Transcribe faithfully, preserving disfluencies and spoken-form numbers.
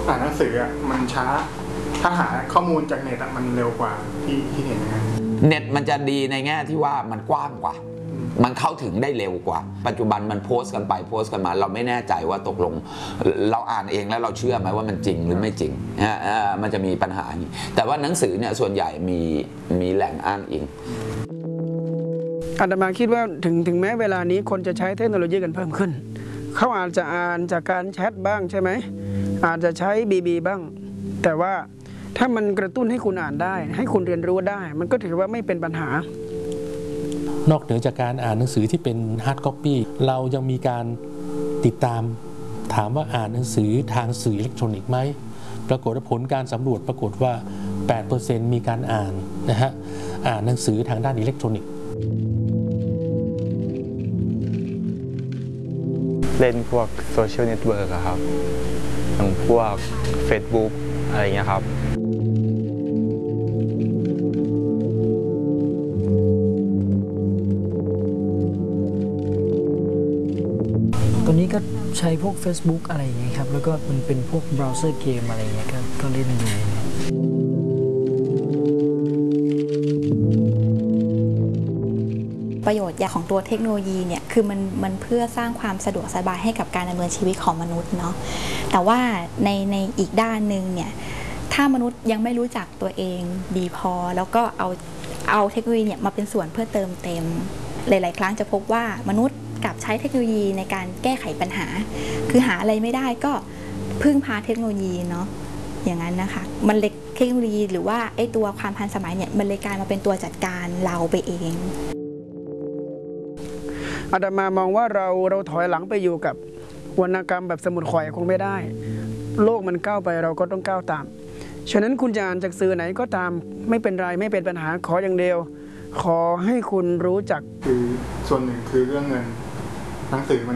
อ่านหนังสืออ่ะมันช้าถ้าหาข้อมูลจากเน็ตมันเร็วกว่าที่ที่เห็นยังไงเน็ตมันจะดีในแง่ที่ว่ามันกว้างกว่ามันเข้าถึงได้เร็วกว่าปัจจุบันมันโพสต์กันไปโพสต์กันมาเราไม่แน่ใจว่าตกลงเราอ่านเองแล้วเราเชื่อไหมว่ามันจริงหรือไม่จริงนะมันจะมีปัญหาอย่างนี้แต่ว่าหนังสือเนี่ยส่วนใหญ่มีมีแหล่งอ้างอิงอาตมาคิดว่าถึงถึงแม้เวลานี้คนจะใช้เทคโนโลยีกันเพิ่มขึ้นเขาอาจจะอ่านจากการแชทบ้างใช่ไหมอาจจะใช้บีบีบ้างแต่ว่าถ้ามันกระตุ้นให้คุณอ่านได้ให้คุณเรียนรู้ได้มันก็ถือว่าไม่เป็นปัญหานอกเหนือจากการอ่านหนังสือที่เป็นฮาร์ดคอปปี้เรายังมีการติดตามถามว่าอ่านหนังสือทางสื่ออิเล็กทรอนิกส์ไหมปรากฏว่าผลการสำรวจปรากฏว่า แปดเปอร์เซ็นต์ มีการอ่านนะฮะอ่านหนังสือทางด้านอิเล็กทรอนิกส์เล่นพวกโซเชียลเน็ตเวิร์กครับอย่างพวก Facebook อะไรเงี้ยครับตอนนี้ก็ใช้พวก Facebook อะไรอย่างเงี้ยครับแล้วก็มันเป็นพวกเบราว์เซอร์เกมอะไรอย่างเงี้ยก็เล่นอยู่ประโยชน์อย่างของตัวเทคโนโลยีเนี่ยคือมันมันเพื่อสร้างความสะดวกสบายให้กับการดำเนินชีวิตของมนุษย์เนาะแต่ว่าในในอีกด้านหนึ่งเนี่ยถ้ามนุษย์ยังไม่รู้จักตัวเองดีพอแล้วก็เอาเอาเทคโนโลยีเนี่ยมาเป็นส่วนเพื่อเติมเต็มหลายๆครั้งจะพบว่ามนุษย์กับใช้เทคโนโลยีในการแก้ไขปัญหาคือหาอะไรไม่ได้ก็พึ่งพาเทคโนโลยีเนาะอย่างนั้นนะคะมันเล็กเทคโนโลยีหรือว่าไอ้ตัวความทันสมัยเนี่ยมันเลยกลายมาเป็นตัวจัดการเราไปเองอาตมามองว่าเราเราถอยหลังไปอยู่กับวรรณกรรมแบบสมุดข่อยคงไม่ได้โลกมันก้าวไปเราก็ต้องก้าวตามฉะนั้นคุณจะอ่านจากสื่อไหนก็ตามไม่เป็นไรไม่เป็นปัญหาขออย่างเดียวขอให้คุณรู้จักคือส่วนหนึ่งคือเรื่องเงินหนังสือมัน